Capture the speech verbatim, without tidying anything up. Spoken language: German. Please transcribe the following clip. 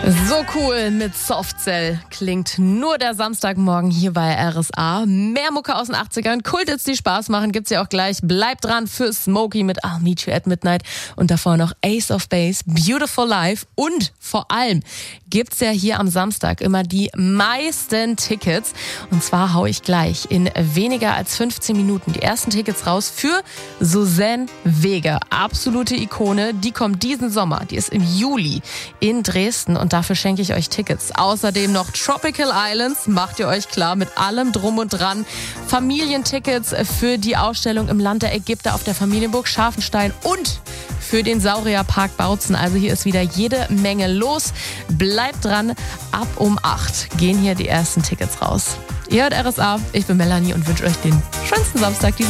So cool mit Softcell klingt nur der Samstagmorgen hier bei R S A. Mehr Mucke aus den achtzigern, Kulthits, die Spaß machen, gibt's ja auch gleich. Bleibt dran für Smokey mit I'll Meet You at Midnight und davor noch Ace of Base, Beautiful Life und vor allem gibt's ja hier am Samstag immer die meisten Tickets. Und zwar hau ich gleich in weniger als fünfzehn Minuten die ersten Tickets raus für Suzanne Vega. Absolute Ikone, die kommt diesen Sommer, die ist im Juli in Dresden und dafür schenke ich euch Tickets. Außerdem noch Tropical Islands, macht ihr euch klar, mit allem drum und dran. Familientickets für die Ausstellung im Land der Ägypter auf der Familienburg Scharfenstein und für den Saurierpark Bautzen. Also hier ist wieder jede Menge los. Bleibt dran, ab um acht gehen hier die ersten Tickets raus. Ihr hört R S A, ich bin Melanie und wünsche euch den schönsten Samstag dieser